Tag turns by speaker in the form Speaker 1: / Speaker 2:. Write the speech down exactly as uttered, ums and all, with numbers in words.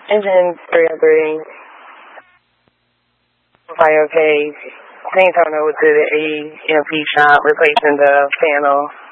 Speaker 1: Engine three oh three. Fire okay. Same turn over to the A M P shop, replacing the panel.